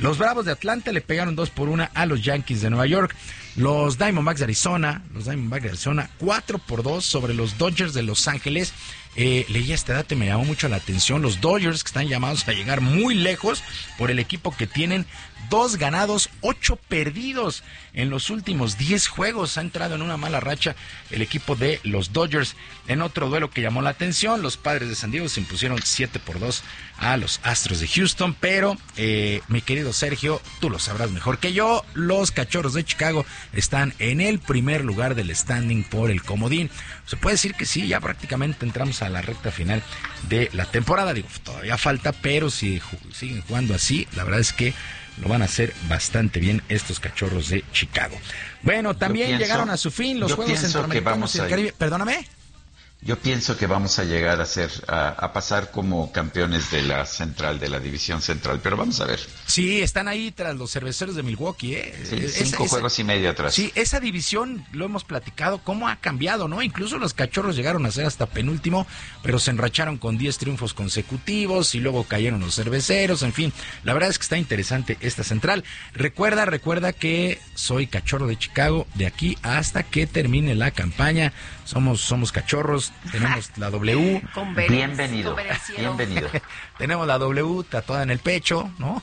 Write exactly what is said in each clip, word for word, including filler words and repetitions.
Los Bravos de Atlanta le pegaron dos por una a los Yankees de Nueva York. Los Diamondbacks de Arizona, los Diamondbacks de Arizona, cuatro por dos sobre los Dodgers de Los Ángeles. Eh, leí este dato y me llamó mucho la atención. Los Dodgers, que están llamados a llegar muy lejos por el equipo que tienen, dos ganados, ocho perdidos en los últimos diez juegos. Ha entrado en una mala racha el equipo de los Dodgers. En otro duelo que llamó la atención, los Padres de San Diego se impusieron siete por dos a los Astros de Houston. Pero, eh, mi querido Sergio, tú lo sabrás mejor que yo, los Cachorros de Chicago están en el primer lugar del standing por el comodín. Se puede decir que sí, ya prácticamente entramos a la recta final de la temporada. Digo, todavía falta, pero si ju- siguen jugando así, la verdad es que lo van a hacer bastante bien estos Cachorros de Chicago. Bueno, también pienso, llegaron a su fin los Juegos Centroamericanos y del Caribe. Perdóname. Yo pienso que vamos a llegar a ser a, a pasar como campeones de la central, de la división central, pero vamos a ver. Sí, están ahí tras los Cerveceros de Milwaukee, ¿eh? Sí, Esa, cinco esa, juegos y medio atrás. Sí, esa división, lo hemos platicado, cómo ha cambiado, ¿no? Incluso los Cachorros llegaron a ser hasta penúltimo, pero se enracharon con diez triunfos consecutivos y luego cayeron los Cerveceros, en fin. La verdad es que está interesante esta central. Recuerda, recuerda que soy Cachorro de Chicago de aquí hasta que termine la campaña. Somos, somos Cachorros, tenemos la W. Bienvenido, bienvenido. Tenemos la W tatuada en el pecho, ¿no?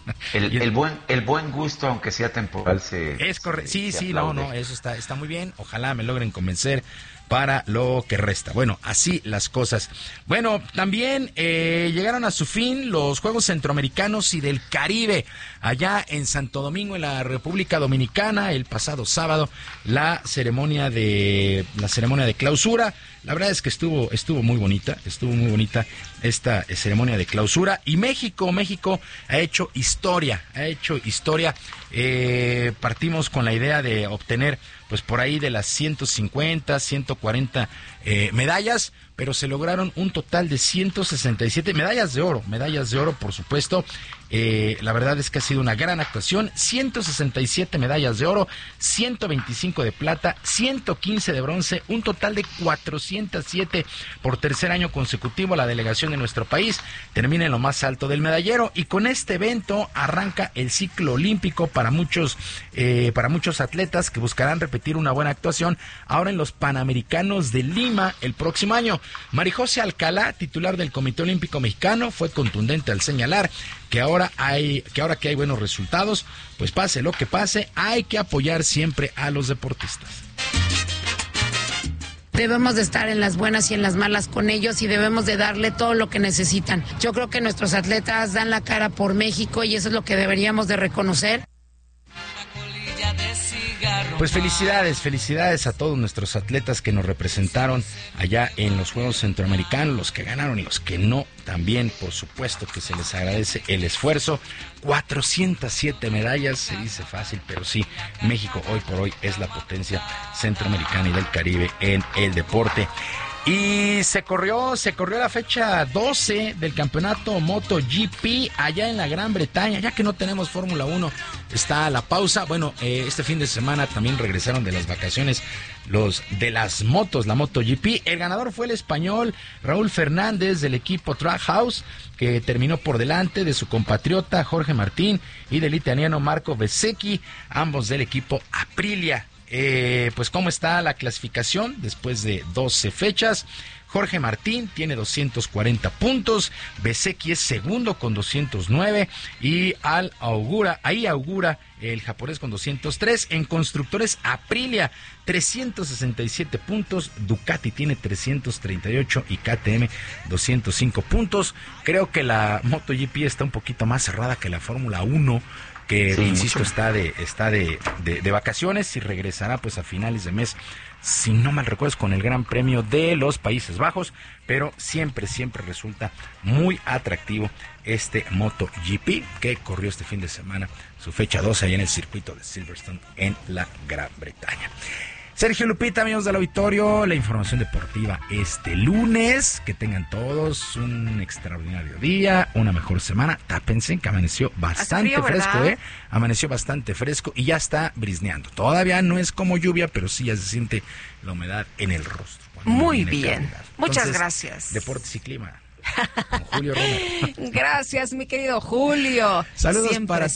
El, el buen el buen gusto, aunque sea temporal, se es correcto. Sí, se sí, aplaude. no, no, eso está está muy bien. Ojalá me logren convencer para lo que resta. Bueno, así las cosas. Bueno, también eh, llegaron a su fin los Juegos Centroamericanos y del Caribe allá en Santo Domingo, en la República Dominicana, el pasado sábado, la ceremonia de la ceremonia de clausura. La verdad es que estuvo estuvo muy bonita, estuvo muy bonita esta eh, ceremonia de clausura. Y México, México ha hecho historia, ha hecho historia. Eh, partimos con la idea de obtener, pues por ahí de las ciento cincuenta, ciento cuarenta eh, medallas, pero se lograron un total de ciento sesenta y siete medallas de oro, medallas de oro, por supuesto. Eh, la verdad es que ha sido una gran actuación. ciento sesenta y siete medallas de oro, ciento veinticinco de plata, ciento quince de bronce, un total de cuatrocientos siete por tercer año consecutivo. La delegación de nuestro país termina en lo más alto del medallero, y con este evento arranca el ciclo olímpico para muchos eh, para muchos atletas que buscarán repetir una buena actuación ahora en los Panamericanos de Lima el próximo año. Marijose Alcalá, titular del Comité Olímpico Mexicano, fue contundente al señalar que ahora hay que ahora que hay buenos resultados, pues pase lo que pase, hay que apoyar siempre a los deportistas. Debemos de estar en las buenas y en las malas con ellos, y debemos de darle todo lo que necesitan. Yo creo que nuestros atletas dan la cara por México, y eso es lo que deberíamos de reconocer. Pues felicidades, felicidades a todos nuestros atletas que nos representaron allá en los Juegos Centroamericanos, los que ganaron y los que no, también por supuesto que se les agradece el esfuerzo. cuatrocientas siete medallas, se dice fácil, pero sí, México hoy por hoy es la potencia centroamericana y del Caribe en el deporte. Y se corrió, se corrió la fecha doce del campeonato MotoGP allá en la Gran Bretaña, ya que no tenemos Fórmula uno, está la pausa. Bueno, eh, este fin de semana también regresaron de las vacaciones los de las motos, la MotoGP. El ganador fue el español Raúl Fernández del equipo Trackhouse, que terminó por delante de su compatriota Jorge Martín y del italiano Marco Bezzecchi, ambos del equipo Aprilia. Eh, pues cómo está la clasificación después de doce fechas. Jorge Martín tiene doscientos cuarenta puntos, Bezzecchi es segundo con doscientos nueve y al augura, ahí augura el japonés con doscientos tres. En constructores, Aprilia trescientos sesenta y siete puntos, Ducati tiene trescientos treinta y ocho y K T M doscientos cinco puntos. Creo que la MotoGP está un poquito más cerrada que la Fórmula uno, que sí, insisto, mucho. está de está de, de, de vacaciones y regresará pues a finales de mes, si no mal recuerdo, con el Gran Premio de los Países Bajos, pero siempre, siempre resulta muy atractivo este MotoGP que corrió este fin de semana su fecha doce ahí en el circuito de Silverstone en la Gran Bretaña. Sergio, Lupita, amigos del auditorio, la información deportiva este lunes. Que tengan todos un extraordinario día, una mejor semana. Tápense, que amaneció bastante frío, fresco, ¿eh? Amaneció bastante fresco y ya está brisneando. Todavía no es como lluvia, pero sí ya se siente la humedad en el rostro. Muy bien. Entonces, muchas gracias. Deportes y clima. Con Julio Romero. Gracias, mi querido Julio. Saludos Siempre para